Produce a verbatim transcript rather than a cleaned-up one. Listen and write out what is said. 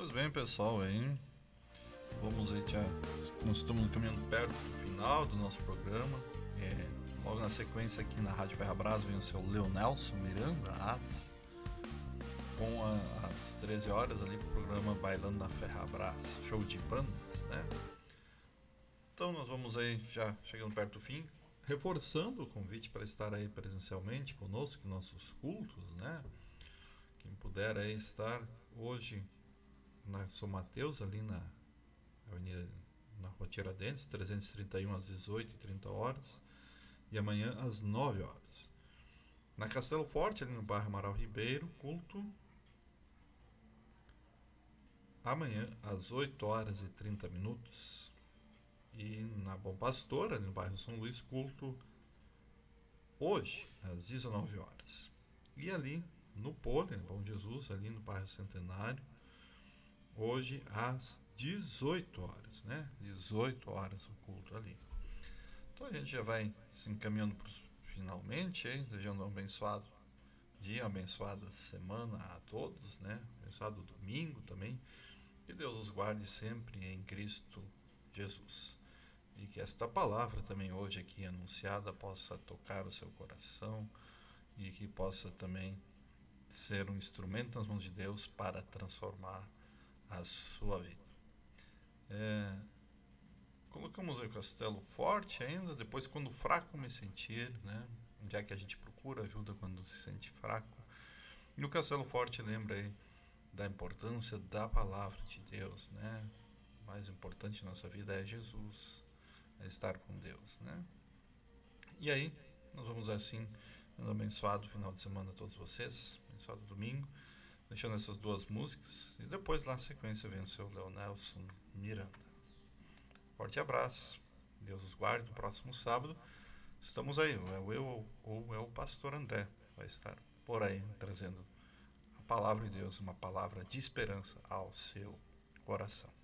Pois bem, pessoal, aí vamos aí já. Nós estamos caminhando perto do final do nosso programa. É, logo na sequência aqui na Rádio Ferrabras vem o seu Leonelson Miranda, às, com a, às treze horas ali com o programa Bailando na Ferrabras, show de bandas, né? Então nós vamos aí já chegando perto do fim, reforçando o convite para estar aí presencialmente conosco em nossos cultos, né? Quem puder aí estar hoje na São Mateus, ali na Avenida, na Rua Tiradentes, trezentos e trinta e um às dezoito e trinta horas, e amanhã às nove horas. Na Castelo Forte, ali no bairro Amaral Ribeiro, culto amanhã às oito horas e trinta minutos. E na Bom Pastor, ali no bairro São Luís, culto hoje às dezenove horas. E ali no Pôlei, Bom Jesus, ali no bairro Centenário, hoje às dezoito horas, né? dezoito horas o culto ali. Então a gente já vai se encaminhando para finalmente, hein? Desejando um abençoado dia, uma abençoada semana a todos, né? Abençoado domingo também. Que Deus os guarde sempre em Cristo Jesus. E que esta palavra também hoje aqui anunciada possa tocar o seu coração e que possa também ser um instrumento nas mãos de Deus para transformar a sua vida. É, colocamos o castelo forte ainda, depois quando fraco me sentir, né? Já que a gente procura ajuda quando se sente fraco. E o castelo forte lembra aí da importância da palavra de Deus, né? O mais importante na nossa vida é Jesus, é estar com Deus, né? E aí, nós vamos assim, um abençoado final de semana a todos vocês, abençoado domingo, deixando essas duas músicas, e depois lá na sequência vem o seu Leonelson Miranda. Forte abraço, Deus os guarde. No próximo sábado estamos aí, ou é o eu ou é o pastor André, vai estar por aí trazendo a palavra de Deus, uma palavra de esperança ao seu coração.